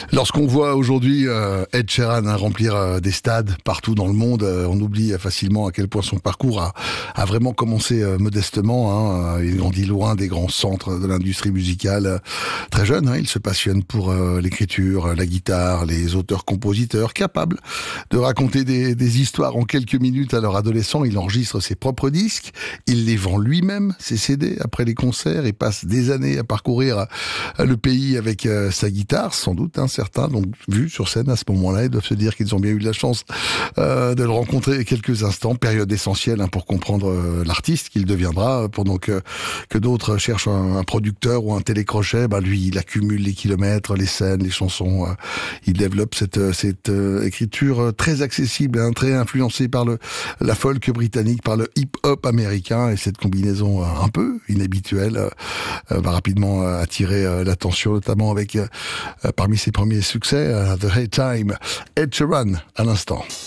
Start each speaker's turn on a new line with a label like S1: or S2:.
S1: Lorsqu'on voit aujourd'hui Ed Sheeran remplir des stades partout dans le monde, on oublie facilement à quel point son parcours a vraiment commencé modestement. Il grandit loin des grands centres de l'industrie musicale. Très jeune, il se passionne pour l'écriture, la guitare, les auteurs-compositeurs, capables de raconter des histoires en quelques minutes à leur adolescent. Il enregistre ses propres disques, il les vend lui-même, ses CD, après les concerts, et passe des années à parcourir le pays avec sa guitare, sans doute. Certains l'ont vu sur scène à ce moment-là et doivent se dire qu'ils ont bien eu de la chance de le rencontrer quelques instants. Période essentielle pour comprendre l'artiste qu'il deviendra, pendant que d'autres cherchent un producteur ou un télécrochet. Lui, il accumule les kilomètres, les scènes, les chansons. Il développe cette écriture très accessible, très influencée par la folk britannique, par le hip-hop américain, et cette combinaison un peu inhabituelle va rapidement attirer l'attention, notamment avec parmi ses premiers succès, The Hate Time, Ed Sheeran à l'instant.